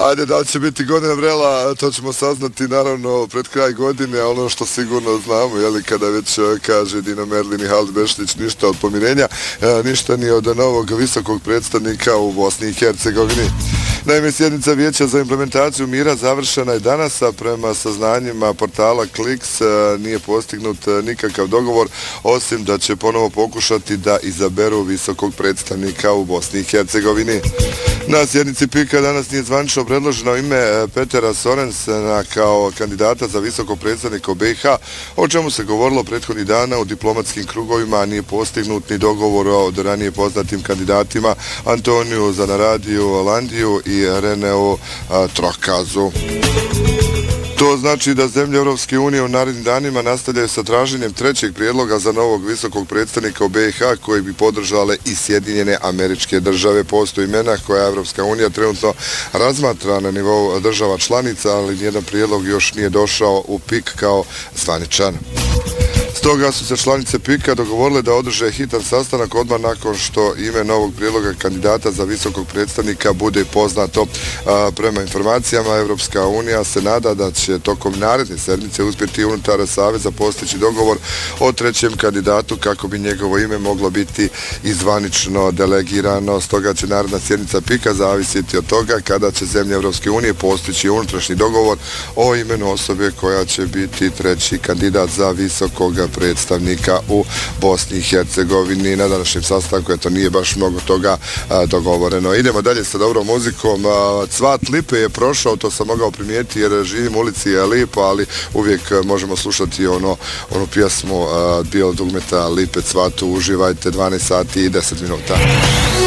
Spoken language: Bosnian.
Ajde, da li će biti godina vrela, to ćemo saznati naravno pred kraj godine, a ono što sigurno znamo, jeli, kada već kaže Dino Merlin i Halid Bešlić, ništa od pomirenja, ništa ni od novog visokog predstavnika u Bosni i Hercegovini. Naime, sjednica Vijeća za implementaciju mira završena je danas, a prema saznanjima portala Kliks nije postignut nikakav dogovor, osim da će ponovo pokušati da izaberu visokog predstavnika u Bosni i Hercegovini. Na sjednici PIK-a danas nije zvanično predloženo ime Petera Sorensena kao kandidata za visokog predstavnika u BiH, o čemu se govorilo prethodnih dana u diplomatskim krugovima, a nije postignut ni dogovor od ranije poznatim kandidatima Antoniju Zanaradiju Landiju i Reneu Trokazu. To znači da zemlje Europske unije u narednim danima nastavljaju sa traženjem trećeg prijedloga za novog visokog predstavnika u BiH koji bi podržale i Sjedinjene Američke Države. Postoje imena koja Europska unija trenutno razmatra na nivou država članica, ali nijedan prijedlog još nije došao u PIK kao zvaničan. Stoga su se članice PIK-a dogovorile da održe hitan sastanak odmah nakon što ime novog prijedloga kandidata za visokog predstavnika bude poznato. Prema informacijama, Evropska unija se nada da će tokom naredne sedmice uspjeti unutar Saveza postići dogovor o trećem kandidatu kako bi njegovo ime moglo biti izvanično delegirano. Stoga će naredna sjednica PIK-a zavisiti od toga kada će zemlje Evropske unije postići unutrašnji dogovor o imenu osobe koja će biti treći kandidat za visokog predstavnika u Bosni i Hercegovini. Na današnjem sastanku to nije baš mnogo toga dogovoreno. Idemo dalje sa dobrom muzikom. Cvat Lipe je prošao, to sam mogao primijetiti jer živim u ulici je lipo, ali uvijek možemo slušati onu pjesmu Bilo dugmeta Lipe Cvatu. Uživajte, 12 sati i 10 minuta.